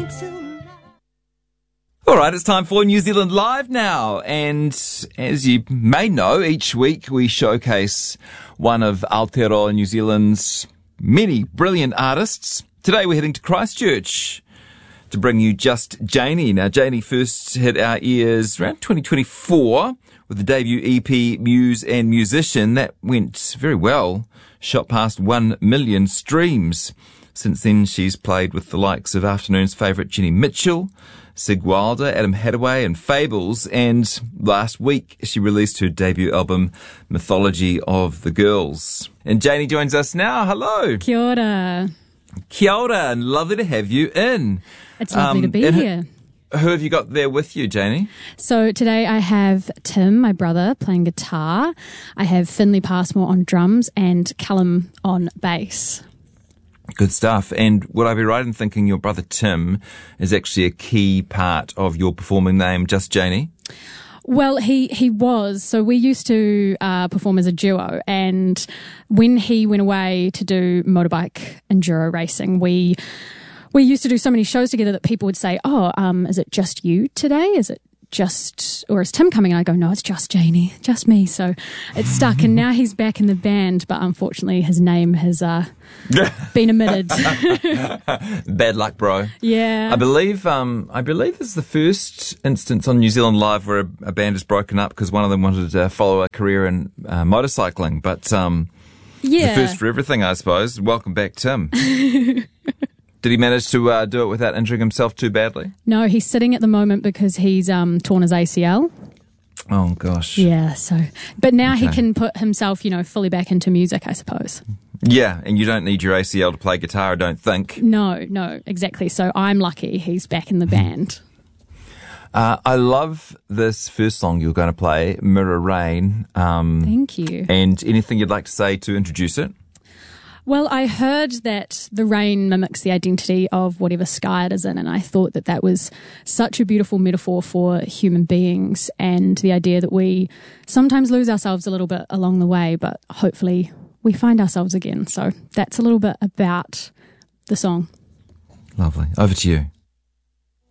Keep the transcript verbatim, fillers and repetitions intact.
All right, it's time for New Zealand Live now. And as you may know, each week we showcase one of Aotearoa New Zealand's many brilliant artists. Today we're heading to Christchurch to bring you Just Janie. Now, Janie first hit our ears around twenty twenty-four with the debut E P Muse and Musician. That went very well, shot past one million streams. Since then, she's played with the likes of Afternoon's favourite Jenny Mitchell, Sig Wilder, Adam Hadaway and Fables, and last week she released her debut album, Mythology of the Girls. And Janie joins us now. Hello. Kia ora. Kia ora, and lovely to have you in. It's lovely um, to be here. Who, who have you got there with you, Janie? So today I have Tim, my brother, playing guitar. I have Finley Passmore on drums and Callum on bass. Good stuff. And would I be right in thinking your brother Tim is actually a key part of your performing name, Just Janie? Well, he, he was. So we used to uh, perform as a duo, and when he went away to do motorbike enduro racing, we we used to do so many shows together that people would say, oh, um, is it just you today? Is it just, or is Tim coming? And I go, no, it's just Janie, just me. So it's stuck, and now he's back in the band, but unfortunately his name has uh, been omitted. Bad luck, bro. Yeah. I believe um, I believe this is the first instance on New Zealand Live where a, a band has broken up because one of them wanted to follow a career in uh, motorcycling, but um, yeah. the first for everything, I suppose. Welcome back, Tim. Did he manage to uh, do it without injuring himself too badly? No, he's sitting at the moment because he's um, torn his A C L. Oh, gosh. Yeah, so... But now okay. he can put himself, you know, fully back into music, I suppose. Yeah, and you don't need your A C L to play guitar, I don't think. No, no, exactly. So I'm lucky he's back in the band. Uh, I love this first song you're going to play, Mirror Rain. Um, Thank you. And anything you'd like to say to introduce it? Well, I heard that the rain mimics the identity of whatever sky it is in, and I thought that that was such a beautiful metaphor for human beings and the idea that we sometimes lose ourselves a little bit along the way, but hopefully we find ourselves again. So that's a little bit about the song. Lovely. Over to you.